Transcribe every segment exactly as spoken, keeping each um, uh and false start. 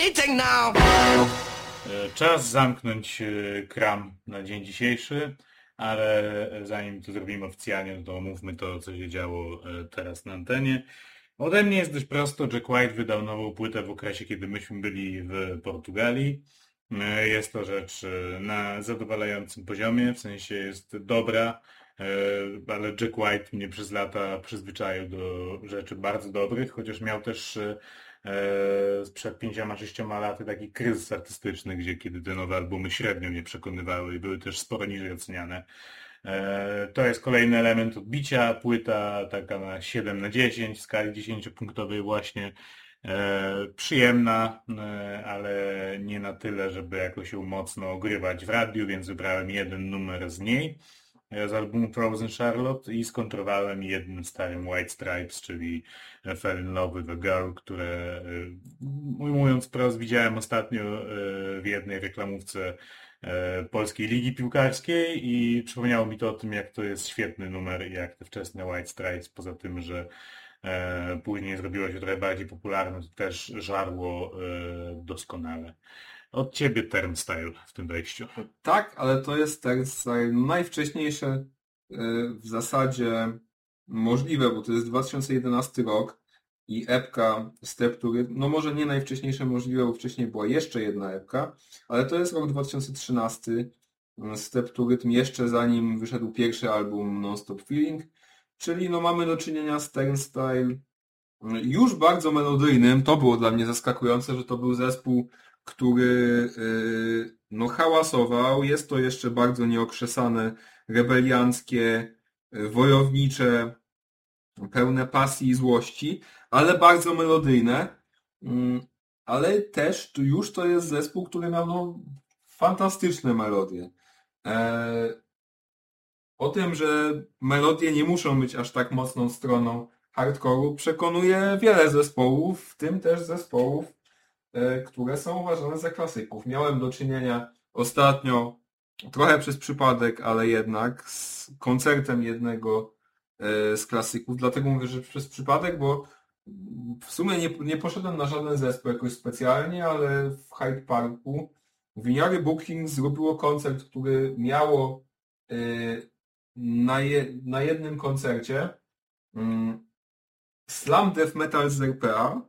eating now. Czas zamknąć kram na dzień dzisiejszy, ale zanim to zrobimy oficjalnie, no to omówmy to, co się działo teraz na antenie. Ode mnie jest dość prosto. Jack White wydał nową płytę w okresie, kiedy myśmy byli w Portugalii. Jest to rzecz na zadowalającym poziomie, w sensie jest dobra, ale Jack White mnie przez lata przyzwyczaił do rzeczy bardzo dobrych, chociaż miał też sprzed pięcioma, sześcioma laty taki kryzys artystyczny, gdzie kiedy te nowe albumy średnio mnie przekonywały i były też sporo niżej oceniane. To jest kolejny element odbicia, płyta taka na siedem na dziesięć w skali dziesięciopunktowej właśnie. Przyjemna, ale nie na tyle, żeby jakoś ją mocno ogrywać w radiu, więc wybrałem jeden numer z niej, z albumu Frozen Charlotte, i skontrowałem jednym starym White Stripes, czyli Fell in Love with a Girl, które, mówiąc wprost, widziałem ostatnio w jednej reklamówce Polskiej Ligi Piłkarskiej i przypomniało mi to o tym, jak to jest świetny numer, jak te wczesne White Stripes, poza tym, że później zrobiło się trochę bardziej popularne, to też żarło doskonale. Od ciebie Turnstile w tym wejściu. Tak, ale to jest Turnstile najwcześniejsze w zasadzie możliwe, bo to jest dwa tysiące jedenasty rok i epka Step to Rhythm, no może nie najwcześniejsze możliwe, bo wcześniej była jeszcze jedna epka, ale to jest rok dwa tysiące trzynasty, Step to Rhythm jeszcze zanim wyszedł pierwszy album Non-Stop Feeling, czyli no mamy do czynienia z Turnstile już bardzo melodyjnym. To było dla mnie zaskakujące, że to był zespół, który yy, no hałasował. Jest to jeszcze bardzo nieokrzesane, rebelianckie, yy, wojownicze, pełne pasji i złości, ale bardzo melodyjne. Yy, ale też tu już to jest zespół, który miał no, fantastyczne melodie. Yy, o tym, że melodie nie muszą być aż tak mocną stroną hardcore'u, przekonuje wiele zespołów, w tym też zespołów, które są uważane za klasyków. Miałem do czynienia ostatnio, trochę przez przypadek, ale jednak, z koncertem jednego z klasyków. Dlatego mówię, że przez przypadek, bo w sumie nie, nie poszedłem na żaden zespół jakoś specjalnie, ale w Hyde Parku Winiary Booking zrobiło koncert, który miało na, je, na jednym koncercie Slam Death Metal z R P A,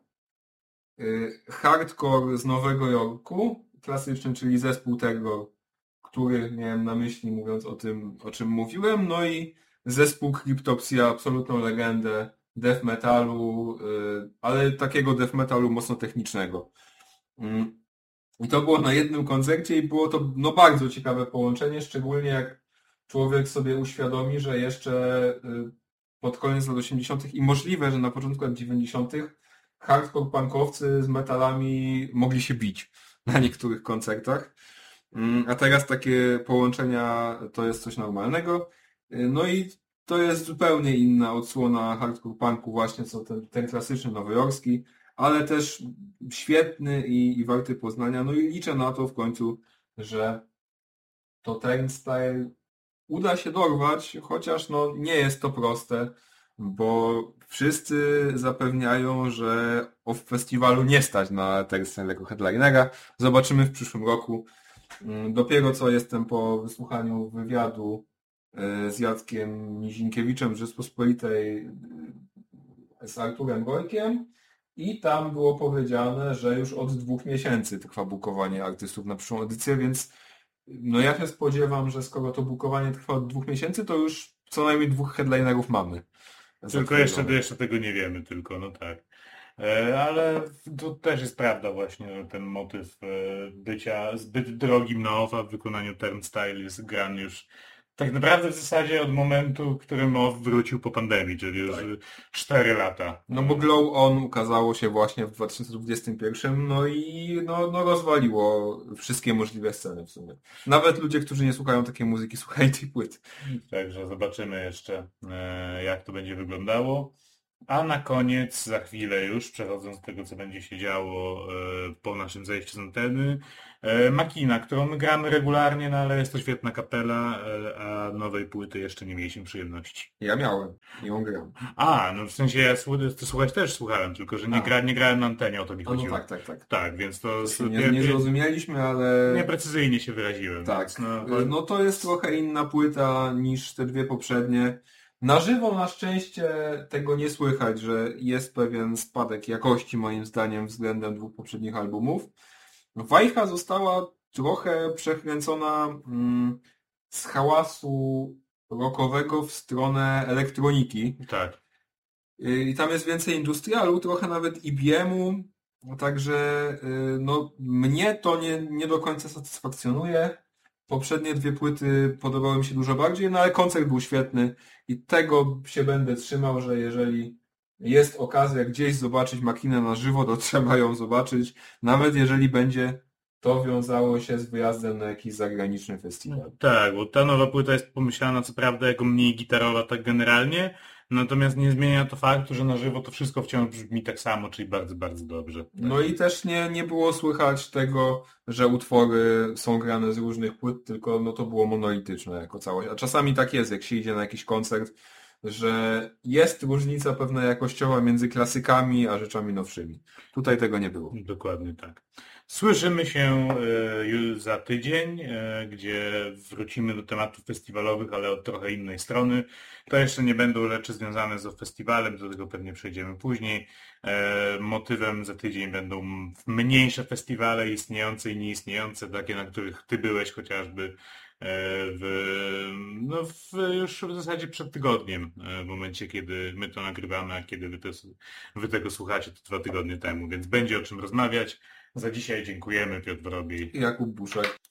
hardcore z Nowego Jorku, klasyczny, czyli zespół Terror, który miałem na myśli mówiąc o tym, o czym mówiłem, no i zespół Cryptopsy, absolutną legendę death metalu, ale takiego death metalu mocno technicznego. I to było na jednym koncercie i było to no bardzo ciekawe połączenie, szczególnie jak człowiek sobie uświadomi, że jeszcze pod koniec lat osiemdziesiątych i możliwe, że na początku lat dziewięćdziesiątych hardcore punkowcy z metalami mogli się bić na niektórych koncertach. A teraz takie połączenia to jest coś normalnego. No i to jest zupełnie inna odsłona hardcore punku właśnie, co ten, ten klasyczny nowojorski, ale też świetny i, i warty poznania. No i liczę na to w końcu, że to Turnstile uda się dorwać, chociaż no nie jest to proste, bo wszyscy zapewniają, że o festiwalu nie stać na Turnstile jako headlinera. Zobaczymy w przyszłym roku. Dopiero co jestem po wysłuchaniu wywiadu z Jackiem Nizinkiewiczem z Rzeczpospolitej z Arturem Gojkiem i tam było powiedziane, że już od dwóch miesięcy trwa bukowanie artystów na przyszłą edycję, więc no ja się spodziewam, że skoro to bukowanie trwa od dwóch miesięcy, to już co najmniej dwóch headlinerów mamy. Tylko jeszcze, jeszcze tego nie wiemy, tylko no tak. Ale to też jest prawda właśnie, ten motyw bycia zbyt drogim na O F A w wykonaniu Turnstile jest grany już tak naprawdę w zasadzie od momentu, w którym O F A wrócił po pandemii, czyli już tak. cztery lata. No bo Glow On ukazało się właśnie w dwa tysiące dwudziestym pierwszym, no i no, no rozwaliło wszystkie możliwe sceny w sumie. Nawet ludzie, którzy nie słuchają takiej muzyki, słuchają tej płyty. Także zobaczymy jeszcze, jak to będzie wyglądało. A na koniec, za chwilę już, przechodząc do tego, co będzie się działo e, po naszym zejściu z anteny, e, Makina, którą my gramy regularnie, no ale jest to świetna kapela, e, a nowej płyty jeszcze nie mieliśmy przyjemności. Ja miałem i ją gram. A, no w sensie ja słu- ty słuchać też słuchałem, tylko że nie, A. gra, nie grałem na antenie, o to mi A no chodziło. tak, tak, tak. Tak, więc to... To się z- nie, pier- nie pier- zrozumieliśmy, ale... Nieprecyzyjnie się wyraziłem. Tak, Więc no, no to jest trochę inna płyta niż te dwie poprzednie. Na żywo na szczęście tego nie słychać, że jest pewien spadek jakości moim zdaniem względem dwóch poprzednich albumów. Wajcha została trochę przekręcona mm, z hałasu rockowego w stronę elektroniki. tak. I tam jest więcej industrialu, trochę nawet I B M-u, także y, no, mnie to nie, nie do końca satysfakcjonuje. Poprzednie dwie płyty podobały mi się dużo bardziej, no ale koncert był świetny i tego się będę trzymał, że jeżeli jest okazja gdzieś zobaczyć Makinę na żywo, to trzeba ją zobaczyć, nawet jeżeli będzie to wiązało się z wyjazdem na jakiś zagraniczny festiwal. Tak, bo ta nowa płyta jest pomyślana co prawda jako mniej gitarowa tak generalnie, natomiast nie zmienia to faktu, że na żywo to wszystko wciąż brzmi tak samo, czyli bardzo, bardzo dobrze. No i też nie, nie było słychać tego, że utwory są grane z różnych płyt, tylko no to było monolityczne jako całość. A czasami tak jest, jak się idzie na jakiś koncert, że jest różnica pewna jakościowa między klasykami a rzeczami nowszymi. Tutaj tego nie było. Dokładnie tak. Słyszymy się e, już za tydzień, e, gdzie wrócimy do tematów festiwalowych, ale od trochę innej strony. To jeszcze nie będą rzeczy związane z festiwalem, do tego pewnie przejdziemy później. E, Motywem za tydzień będą mniejsze festiwale, istniejące i nieistniejące, takie, na których ty byłeś chociażby e, w, no w, już w zasadzie przed tygodniem, e, w momencie, kiedy my to nagrywamy, a kiedy wy, to, wy tego słuchacie, to dwa tygodnie temu, więc będzie o czym rozmawiać. Za dzisiaj dziękujemy, Piotr Wrobi. Jakub Buszek.